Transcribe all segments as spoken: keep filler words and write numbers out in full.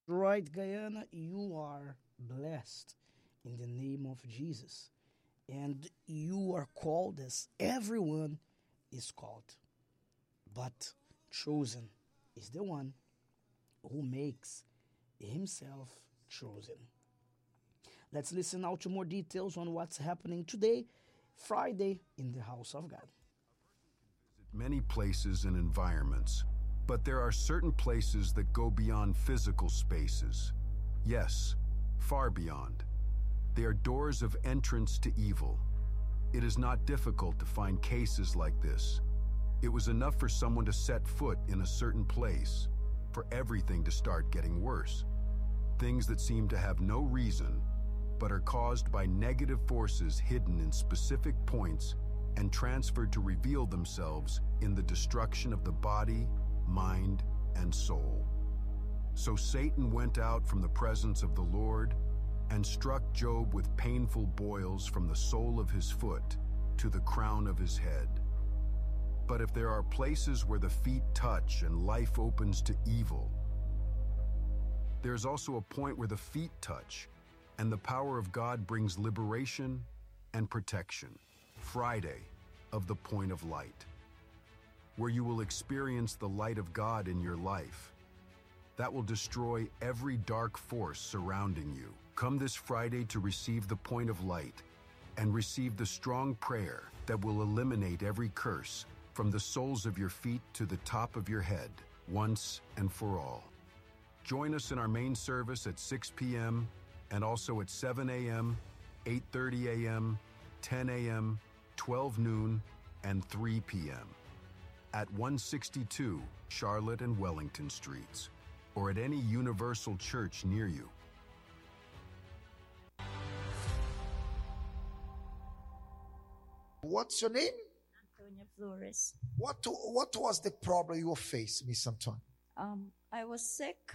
Right, Guyana, you are blessed in the name of Jesus. And you are called as everyone is called. But chosen is the one who makes himself chosen. Let's listen now to more details on what's happening today, Friday, in the house of God. Many places and environments, but there are certain places that go beyond physical spaces. Yes, far beyond. They are doors of entrance to evil. It is not difficult to find cases like this. It was enough for someone to set foot in a certain place for everything to start getting worse. Things that seem to have no reason, but are caused by negative forces hidden in specific points and transferred to reveal themselves in the destruction of the body, mind, and soul. So Satan went out from the presence of the Lord and struck Job with painful boils from the sole of his foot to the crown of his head. But if there are places where the feet touch and life opens to evil, there's also a point where the feet touch and the power of God brings liberation and protection. Friday of the Point of Light, where you will experience the light of God in your life. That will destroy every dark force surrounding you. Come this Friday to receive the Point of Light and receive the strong prayer that will eliminate every curse from the soles of your feet to the top of your head, once and for all. Join us in our main service at six p.m. and also at seven a.m., eight thirty a.m., ten a.m., twelve noon, and three p.m. at one sixty-two Charlotte and Wellington Streets, or at any Universal Church near you. What's your name? Antonia Flores. What what was the problem you faced, Miss Antonia? Um, I was sick.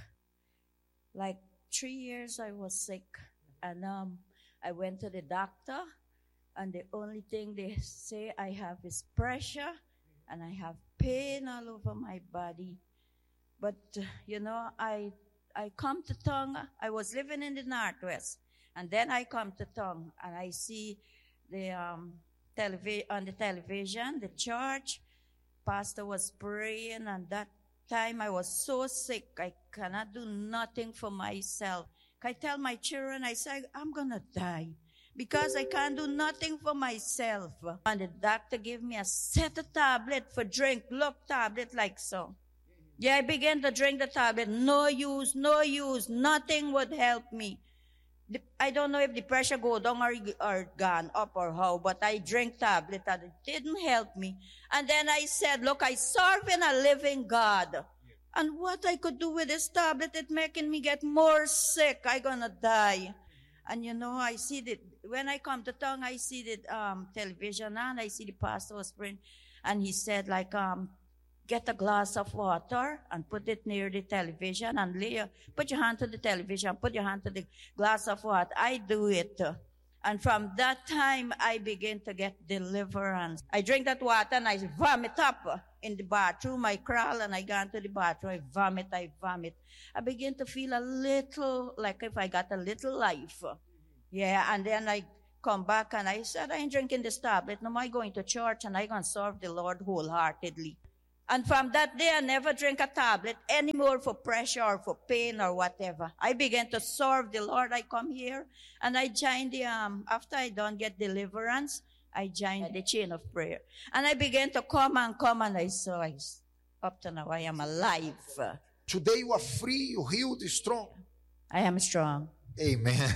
Like three years I was sick. And um, I went to the doctor. And the only thing they say I have is pressure. And I have pain all over my body. But, uh, you know, I I come to Tongue. I was living in the Northwest. And then I come to Tongue. And I see the um, televi- on the television, the church. Pastor was praying. And that time I was so sick. I cannot do nothing for myself. I tell my children, I say, I'm going to die. Because I can't do nothing for myself. And the doctor gave me a set of tablet for drink. Look, tablet like so. Yeah, I began to drink the tablet. No use, no use. Nothing would help me. The, I don't know if the pressure go down or, or gone up or how, but I drink tablet and it didn't help me. And then I said, look, I serve in a living God. And what I could do with this tablet, it making me get more sick. I gonna die. And you know, I see that when I come to Tongue, I see the um, television and I see the pastor was praying. And he said like, um, get a glass of water and put it near the television and lay, put your hand to the television, put your hand to the glass of water. I do it. And from that time, I begin to get deliverance. I drink that water and I vomit up in the bathroom. I crawl and I go into the bathroom. I vomit, I vomit. I begin to feel a little, like if I got a little life. Yeah, and then I come back and I said, I ain't drinking this tablet. No, I'm going to church and I'm going to serve the Lord wholeheartedly. And from that day, I never drink a tablet anymore for pressure or for pain or whatever. I began to serve the Lord. I come here and I join the, um, after I don't get deliverance, I joined the chain of prayer. And I began to come and come and I saw, I, up to now, I am alive. Today you are free, you healed, you strong. I am strong. Amen.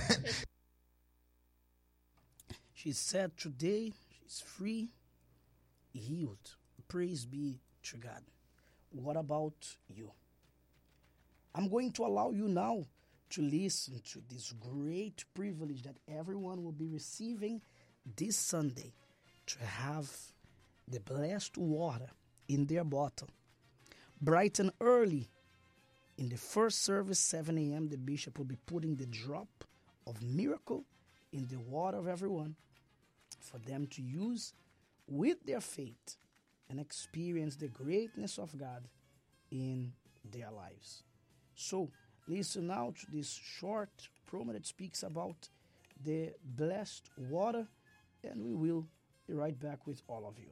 She said today she's free, healed. Praise be to God. What about you? I'm going to allow you now to listen to this great privilege that everyone will be receiving this Sunday, to have the blessed water in their bottle. Bright and early in the first service, seven a.m., the bishop will be putting the drop of miracle in the water of everyone for them to use with their faith and experience the greatness of God in their lives. So Listen now to this short promo that speaks about the blessed water, and we will be right back with all of you.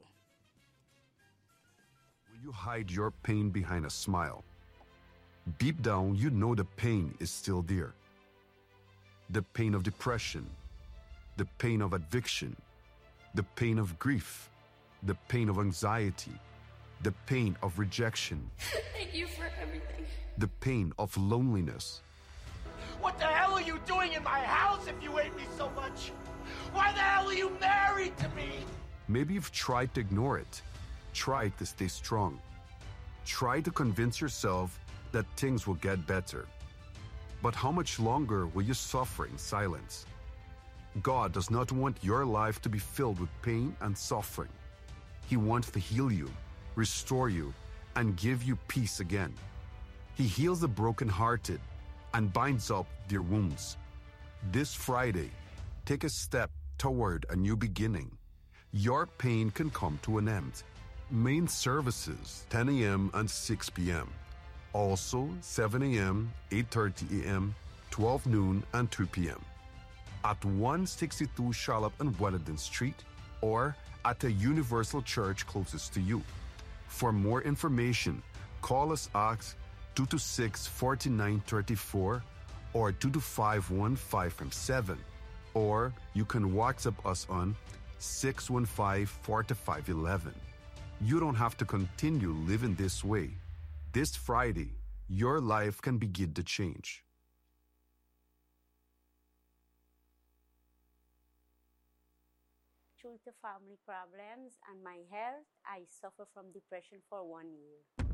Will you hide your pain behind a smile? Deep down, you know the pain is still there. The pain of depression, the pain of addiction, the pain of grief, the pain of anxiety, the pain of rejection. Thank you for everything. The pain of loneliness. What the hell are you doing in my house if you hate me so much? Why the hell are you married to me? Maybe you've tried to ignore it, tried to stay strong, tried to convince yourself that things will get better. But how much longer will you suffer in silence? God does not want your life to be filled with pain and suffering. He wants to heal you, restore you, and give you peace again. He heals the brokenhearted and binds up their wounds. This Friday, take a step toward a new beginning. Your pain can come to an end. Main services, ten a.m. and six p.m. Also, seven a.m., eight thirty a.m., twelve noon, and two p.m. At one sixty-two Charlotte and Wellington Street, or at a Universal Church closest to you. For more information, call us at two two six, four nine three four or two two five, one five seven, or you can WhatsApp us on six one five, four five one one. You don't have to continue living this way. This Friday, your life can begin to change. Due to family problems and my health, I suffer from depression for one year.